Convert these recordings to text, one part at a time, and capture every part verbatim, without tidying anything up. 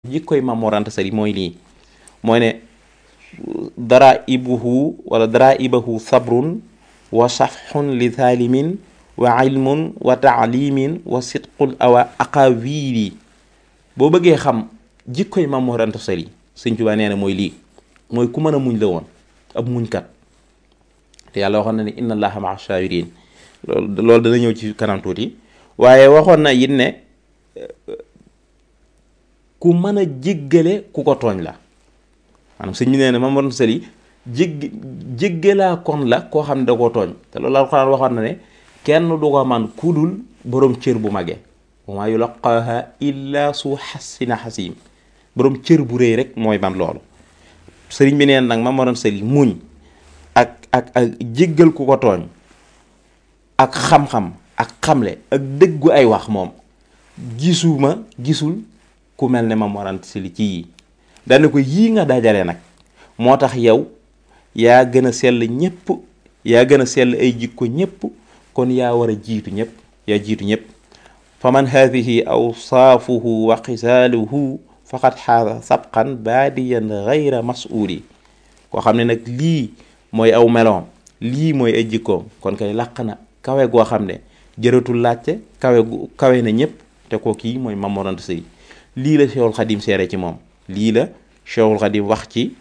jikkoy Maam Mor Anta Sali mooy lii mooy ne dara ibuhu wala dara ibahu sabrun wa safxun li zalimin wa ilmun wa taalimin wa sidqul awa aqawili boo bëggee xam jikkoy Maam Mor Anta Sali Sëñ Tuubaa nee na mooy lii mooy ku mën a muñ la woon ab muñkat te yàlla waxoon na ne inna allaha maa sabirin loolu loolu dana ñëw ci kanam tuuti waaye waxoon na it ne ku mën a jéggale ku ko tooñ la maanaam sëñ bi nee na Maam Mor Anta Sali jégg jéggalaa kon la koo xam ne da koo tooñ te loolu Alxuraan waxoon na ne kenn du ko man kudul borom cër bu mage wa maa yulaqaaha illa su xasina xasim borom cër bu rëy rek mooy man loolu sëriñ bi neen nag Maam Mor Anta Sali muñ ak ak ak jéggal ku ko tooñ ak xam-xam ak xamle ak dëggu ay wax moom gisuma gisul ku mel ne Maam Mor Anta Sali ci yii dana ko yii nga dajale nag moo tax yow yaa gën a sell ñépp yaa gën a sell ay jikko ñépp kon yaa war a jiitu ñépp yaa jiitu ñépp fa man haadihi awsaafuhu wa xisaaluhu faqad xaasa sabqan baadiyan gayra mas'uuli koo xam ne nag lii mooy aw meloom lii mooy ay jikkoom kon kay làq na kawe goo xam ne jëratul laajte kawe gu kawe na ñépp te ko kii mooy Maam Mor Anta Sali lii la Cheikhul Khadim seere ci moom lii la Cheikhul Khadim wax ci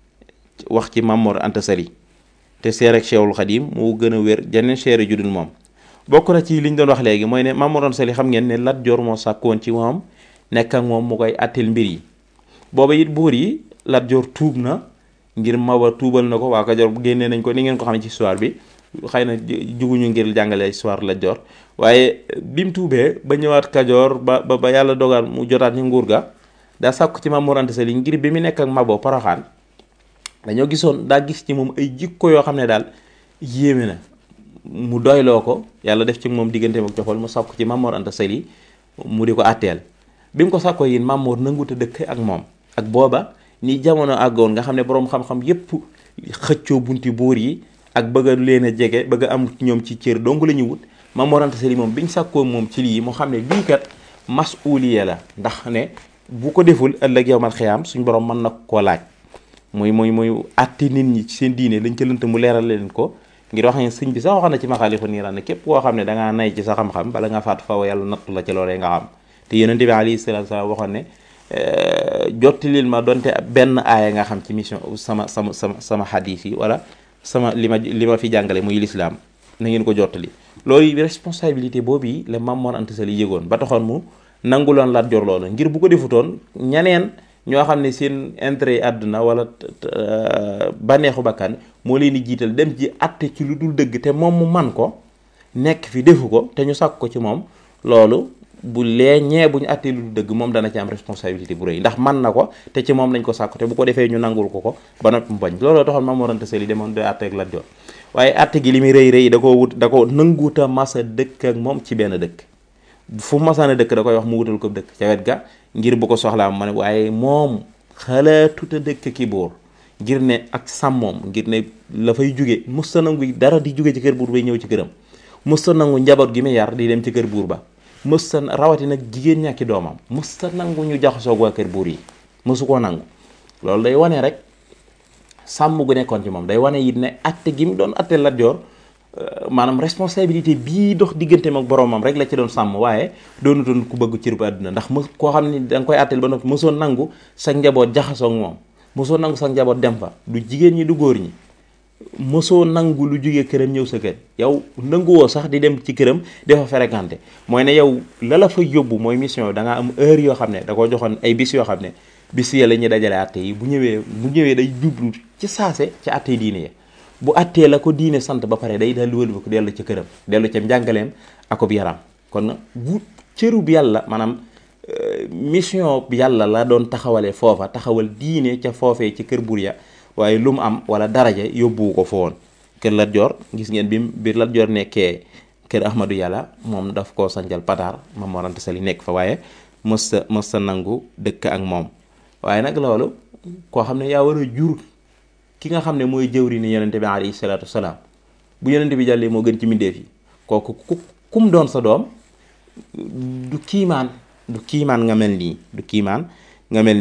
wax ci Maam Mor Anta Sali te seere ak Cheikhul Khadim moo gën a wér janeen seere ju dul moom bokk na ci liñ doon wax léegi mooy ne Maam Mor Anta Sali xam ngeen ne Lat Joor moo sàkkoon ci moom nekk ak moom mu koy àtteel mbir yi booba it buur yi Lat Joor tuub na ngir Maba tuubal na ko waa Kajoor génnee nañ ko ni ngeen ko xam ne ci histoire bi xëy na juguñu ngir jàngale histoire Lat Joor waaye bi mu tuubee ba ñëwaat Kajoor ba ba ba yàlla dogal mu jotaat ni nguur ga daa sàkku ci Maam Mor Anta Sali ngir bi mu nekk ak Mabo Poroxaan dañoo gisoon daa gis ci moom ay jikko yoo xam ne daal yéeme na mu doyloo ko yàlla def ci moom digganteem ak joxol mu sàkku ci Maam Mor Anta Sali mu di ko àtteel bi mu ko sàkkoo yin Maam Mor nanguta dëkk ak moom ak booba ni jamono àggoon nga xam ne boroom xam-xam yépp xëccoo bunti buur yi ak bëgg a leen a jege bëgg a am ñoom ci cër dong la ñu wut Maam Mor Anta Sali moom biñ sàkkoo moom ci lii mu xam ne lii kat masuuliya la ndax ne bu ko deful ëllëg yawmal xiyaam suñ borom mën na koo laaj muy muy muy àtte nit ñi ci seen diine lañ ca lënt mu leeral leen ko ngir wax ne sëñ bi sax wax na ci Maxaalifu Niiraan ne képp koo xam ne dangaa nay ci sa xam-xam bala nga faatu faw yàlla nattu la ci loolee nga xam te Yonent bi alayhi salaatu salaam waxoon ne jottilil ma donte benn aaya nga xam ci mission sama sama sama sama xadiis yi wala sama li ma li ma fi jàngale muy lislaam na ngeen ko jottali loolu responsabilité boobu la Maam Mor Anta Sali yëgoon ba taxoon mu nanguloon Lat Joor loolu ngir bu ko defutoon ñeneen ñoo xam ne seen intérêt yi àdduna wala bànneexu bakkan moo leen di jiital dem ci àtte ci lu dul dëgg te moom mu man ko nekk fi defu ko te ñu sàkk ko ci moom loolu bu lee ñee bu ñu àttee lu dul dëgg moom dana ci am responsabilité bu rëy ndax man na ko te ci moom lañ ko sàkk te bu ko defee ñu nangul ko ko ba noppi mu bañ looloo taxoon Maam Mor Anta Sali demoon doy àtte ak Lat Joor waaye àtte gi li muy rëy rëy da ko wut da ko nanguuta masa dëkk ak moom ci benn dëkk fu masaana dëkk da koy wax mu wutal ko dëkk ca wet ga ngir bu ko soxlaa ma ne waaye moom xalaatuta dëkk ki buur ngir ne ak sàmmoom ngir ne la fay jóge musta nangu dara di jóge ci kër buur bay ñëw ci këram musta nangu njaboot gi mu yar di dem ci kër buur ba musta rawati nag jigéen ñàkki doomam musta nangu ñu jaxasoog waa kër buur yi musu koo nangu loolu day wane rek sàmm gu nekkoon ci moom day wane it ne atte gi mu doon atte Lat Joor maanaam responsabilité bii dox digganteem ak boromam rek la ci doon sàmm waaye doonutoon ku bëgg cër bu àdduna ndax mës koo xam ne da nga koy àtteel ba noppi mësoon nangu sa njaboot jaxasoo ak moom mësoo nangu sa njaboot dem fa du jigéen ñi du góor ñi mësoo nangu lu jógee këram ñëw sa kër yow nanguwoo sax di dem ci këram dafa fréquenté mooy ne yow la la fa yóbbu mooy mission da ngaa am heure yoo xam ne da koo joxoon ay bis yoo xam ne bis ya la ñuy dajale àtte yi bu ñëwee bu ñëwee day jublu ci saase ci àtte yi diine ya bu attee la ko diine sant ba pare day daal wëlbati ko dellu ca këram dellu ca njàngaleem akub yaram kon bu cërub yàlla maanaam mission bi yàlla la doon taxawalee foofa taxawal diine ca foofee ci kër buur ya waaye lu mu am wala daraja yóbbuwu ko foon kër Lat Joor gis ngeen bi bi Lat Joor nekkee kër Ahmadou Yàlla moom daf koo sanjal Pataar Maam Mor Anta Sali nekk fa waaye mës sa mës sa nangu dëkk ak moom waaye nag loolu koo xam ne yaa war a jur ki nga xam ne mooy jëwri ni Yonent bi alayhi salaatu wasalaam bu Yonent bi jàllee moo gën ci mbindeef yi kooku ku kum doon sa doom du kiimaan du kiimaan nga mel nii du kiimaan nga mel